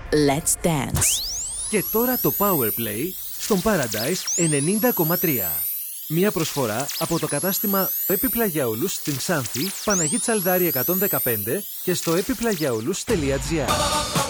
Let's dance. Και τώρα το Power Play στον Paradise 90,3. Μια προσφορά από το κατάστημα Επιπλαγιαούλους στην Ξάνθη, Παναγή Τσαλδάρη 115 και στο epiplagiaoulos.gr.